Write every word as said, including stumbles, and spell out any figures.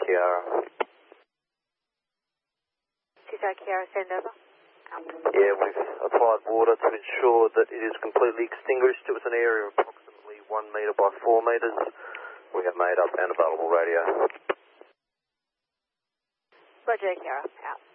Kiara. Two-star Kiara, send over. Out. Yeah, we've applied water to ensure that it is completely extinguished. It was an area of approximately one metre by four metres. We have made up and available radio. Roger, Kiara, out.